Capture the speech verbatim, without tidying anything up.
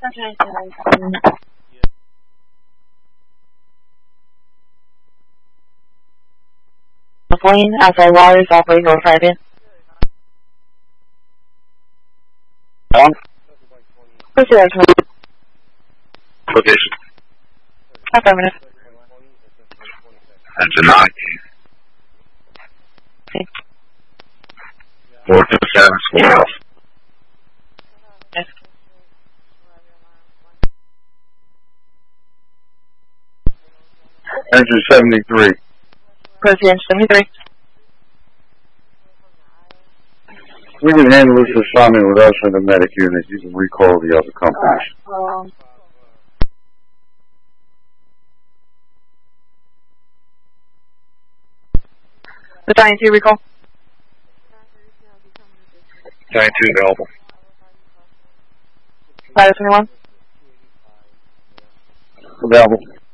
Plane, outside waters, operating over five in. On. Proceed out twenty. Location. Affirmative. Engine nine. Okay. Four two seven square off. Yes. Engine seventy-three. Proceed engine seventy-three. We can handle this assignment with us in the medic unit. You can recall the other companies. Um, Battalion two recall. Battalion two available. Pilot twenty-one. Available.